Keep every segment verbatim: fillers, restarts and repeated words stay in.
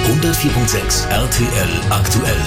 hundertvier Komma sechs R T L aktuell.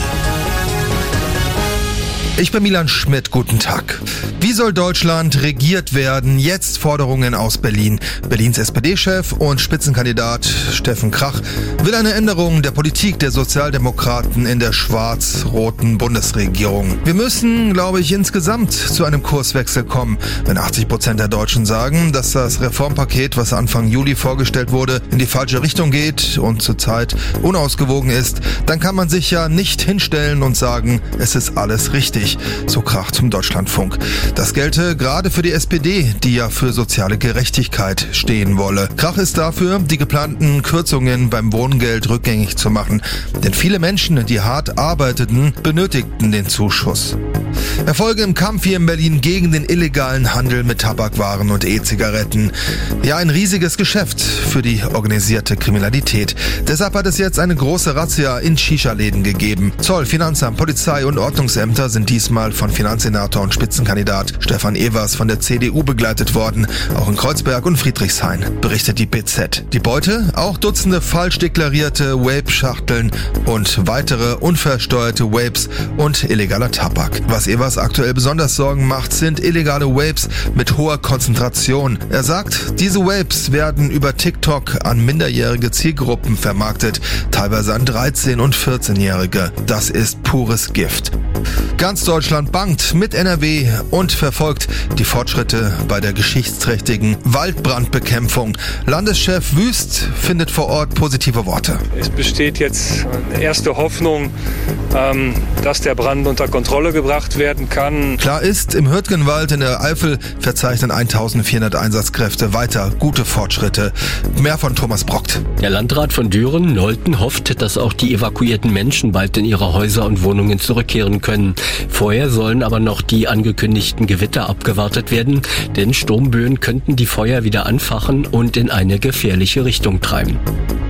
Ich bin Milan Schmidt, guten Tag. Wie soll Deutschland regiert werden? Jetzt Forderungen aus Berlin. Berlins S P D-Chef und Spitzenkandidat Steffen Krach will eine Änderung der Politik der Sozialdemokraten in der schwarz-roten Bundesregierung. Wir müssen, glaube ich, insgesamt zu einem Kurswechsel kommen. Wenn achtzig Prozent der Deutschen sagen, dass das Reformpaket, was Anfang Juli vorgestellt wurde, in die falsche Richtung geht und zurzeit unausgewogen ist, dann kann man sich ja nicht hinstellen und sagen, es ist alles richtig. So Krach zum Deutschlandfunk. Das gelte gerade für die S P D, die ja für soziale Gerechtigkeit stehen wolle. Krach ist dafür, die geplanten Kürzungen beim Wohngeld rückgängig zu machen. Denn viele Menschen, die hart arbeiteten, benötigten den Zuschuss. Erfolge im Kampf hier in Berlin gegen den illegalen Handel mit Tabakwaren und E-Zigaretten. Ja, ein riesiges Geschäft für die organisierte Kriminalität. Deshalb hat es jetzt eine große Razzia in Shisha-Läden gegeben. Zoll, Finanzamt, Polizei und Ordnungsämter sind diesmal von Finanzsenator und Spitzenkandidat Stefan Evers von der C D U begleitet worden. Auch in Kreuzberg und Friedrichshain, berichtet die B Z. Die Beute? Auch Dutzende falsch deklarierte Vape-Schachteln und weitere unversteuerte Vapes und illegaler Tabak. Was Evers aktuell besonders Sorgen macht, sind illegale Vapes mit hoher Konzentration. Er sagt, diese Vapes werden über TikTok an minderjährige Zielgruppen vermarktet, teilweise an dreizehn- und vierzehnjährige. Das ist pures Gift. Ganz Deutschland bangt mit N R W und verfolgt die Fortschritte bei der geschichtsträchtigen Waldbrandbekämpfung. Landeschef Wüst findet vor Ort positive Worte. Es besteht jetzt eine erste Hoffnung, ähm, dass der Brand unter Kontrolle gebracht werden kann. Klar ist, im Hürtgenwald in der Eifel verzeichnen eintausendvierhundert Einsatzkräfte weiter gute Fortschritte. Mehr von Thomas Brockt. Der Landrat von Düren, Nolten, hofft, dass auch die evakuierten Menschen bald in ihre Häuser und Wohnungen zurückkehren können. Vorher sollen aber noch die angekündigten Gewitter abgewartet werden, denn Sturmböen könnten die Feuer wieder anfachen und in eine gefährliche Richtung treiben.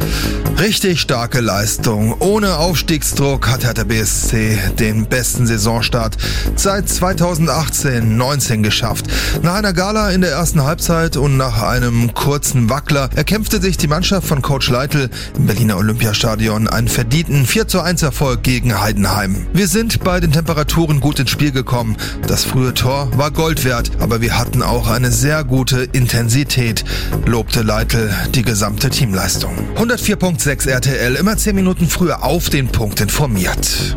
Richtig starke Leistung. Ohne Aufstiegsdruck hat Hertha B S C den besten Saisonstart seit zweitausendachtzehn neunzehn geschafft. Nach einer Gala in der ersten Halbzeit und nach einem kurzen Wackler erkämpfte sich die Mannschaft von Coach Leitl im Berliner Olympiastadion einen verdienten vier zu eins Erfolg gegen Heidenheim. Wir sind bei den Temperaturen gut ins Spiel gekommen. Das frühe Tor war Gold wert, aber wir hatten auch eine sehr gute Intensität, lobte Leitl die gesamte Teamleistung. hundertvier Komma sechs R T L, immer zehn Minuten früher auf den Punkt informiert.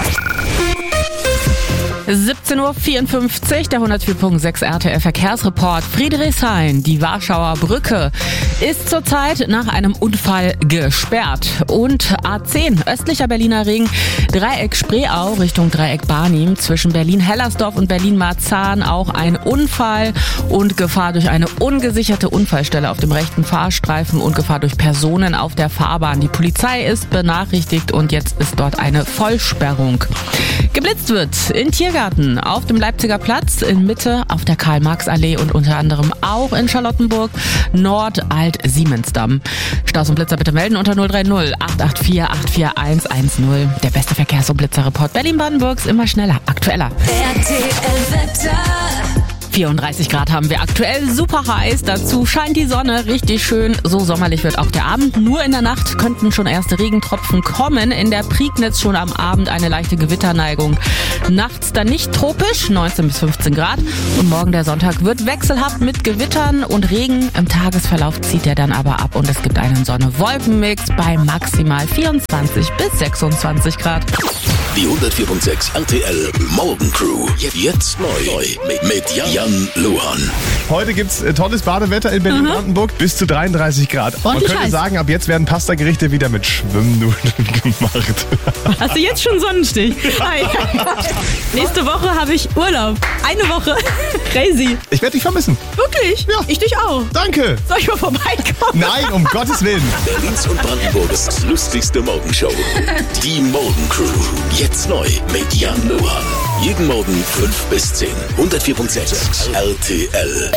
siebzehn Uhr vierundfünfzig, der hundertvier Komma sechs R T L Verkehrsreport. Friedrichshain, die Warschauer Brücke, ist zurzeit nach einem Unfall gesperrt. Und A zehn, östlicher Berliner Ring, Dreieck Spreeau Richtung Dreieck Barnim, zwischen Berlin-Hellersdorf und Berlin-Marzahn auch ein Unfall und Gefahr durch eine ungesicherte Unfallstelle auf dem rechten Fahrstreifen und Gefahr durch Personen auf der Fahrbahn. Die Polizei ist benachrichtigt und jetzt ist dort eine Vollsperrung. Geblitzt wird in Tiergarten, auf dem Leipziger Platz, in Mitte, auf der Karl-Marx-Allee und unter anderem auch in Charlottenburg, Nord, Alt-Siemensdamm. Staus und Blitzer bitte melden unter null drei null acht acht vier acht vier eins eins null. Der beste Verkehrs- und Blitzerreport Berlin-Brandenburgs, immer schneller, aktueller. R T L-Wetter. vierunddreißig Grad haben wir aktuell, super heiß, dazu scheint die Sonne, richtig schön, so sommerlich wird auch der Abend. Nur in der Nacht könnten schon erste Regentropfen kommen, in der Prignitz schon am Abend eine leichte Gewitterneigung. Nachts dann nicht tropisch, neunzehn bis fünfzehn Grad und morgen der Sonntag wird wechselhaft mit Gewittern und Regen. Im Tagesverlauf zieht er dann aber ab und es gibt einen Sonne-Wolken-Mix bei maximal vierundzwanzig bis sechsundzwanzig Grad. Die hundertvier Komma sechs R T L Morgencrew. Jetzt neu mit Jan Luhan. Heute gibt's tolles Badewetter in Berlin-Brandenburg. Bis zu dreiunddreißig Grad. Man Ordentlich könnte heiß. sagen, ab jetzt werden Pastagerichte wieder mit Schwimmnudeln gemacht. Hast du jetzt schon Sonnenstich? Hi. Nächste Woche habe ich Urlaub. Eine Woche. Crazy. Ich werde dich vermissen. Wirklich? Ja. Ich dich auch. Danke. Soll ich mal vorbeikommen? Nein, um Gottes Willen. Berlins und Brandenburgs lustigste Morgenshow. Die Morgencrew. Jetzt neu mit Jan Luhan. Jeden Morgen fünf bis zehn. hundertvier Komma sechs R T L.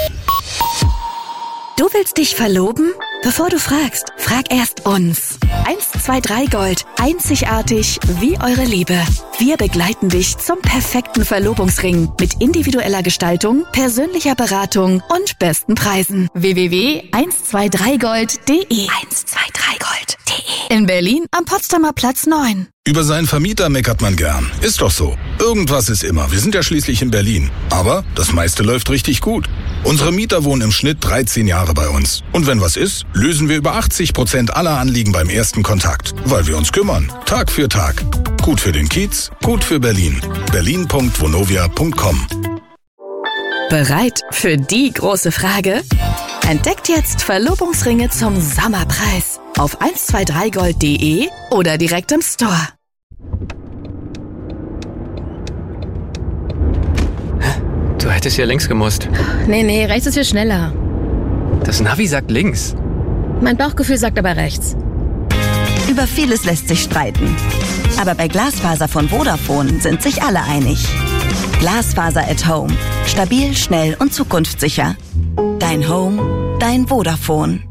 Du willst dich verloben? Bevor du fragst, frag erst uns. eins zwei drei Gold. Einzigartig wie eure Liebe. Wir begleiten dich zum perfekten Verlobungsring mit individueller Gestaltung, persönlicher Beratung und besten Preisen. w w w punkt eins zwei drei gold punkt de eins zwei drei gold punkt de In Berlin am Potsdamer Platz neun. Über seinen Vermieter meckert man gern. Ist doch so. Irgendwas ist immer. Wir sind ja schließlich in Berlin. Aber das meiste läuft richtig gut. Unsere Mieter wohnen im Schnitt dreizehn Jahre bei uns. Und wenn was ist, lösen wir über achtzig Prozent aller Anliegen beim ersten Kontakt. Weil wir uns kümmern. Tag für Tag. Gut für den Kiez, gut für Berlin. berlin punkt vonovia punkt com. Bereit für die große Frage? Entdeckt jetzt Verlobungsringe zum Sommerpreis auf eins zwei drei gold punkt de oder direkt im Store. Du hättest ja links gemusst. Nee, nee, rechts ist viel schneller. Das Navi sagt links. Mein Bauchgefühl sagt aber rechts. Über vieles lässt sich streiten. Aber bei Glasfaser von Vodafone sind sich alle einig. Glasfaser at Home. Stabil, schnell und zukunftssicher. Dein Home, dein Vodafone.